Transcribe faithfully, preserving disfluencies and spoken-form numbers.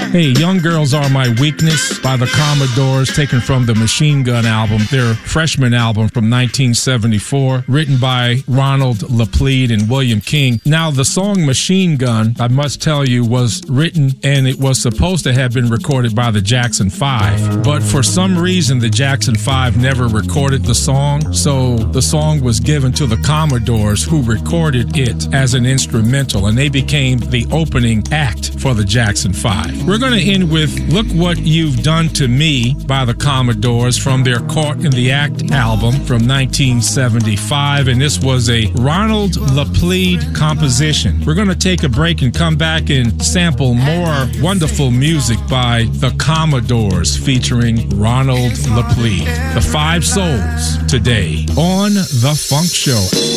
Hey, Young Girls Are My Weakness by the Commodores, taken from the Machine Gun album, their freshman album from nineteen seventy-four, written by Ronald LaPleed and William King. Now, the song Machine Gun, I must tell you, was written and it was supposed to have been recorded by the Jackson Five. But for some reason, the Jackson Five never recorded the song, so the song was given to the Commodores, who recorded it as an instrumental, and they became the opening act for the Jackson Five. We're going to end with Look What You've Done to Me by the Commodores from their Caught in the Act album from nineteen seventy-five, and this was a Ronald LaPleed composition. We're going to take a break and come back and sample more wonderful music by the Commodores featuring Ronald LaPleed. The Five Souls today on The Funk Show.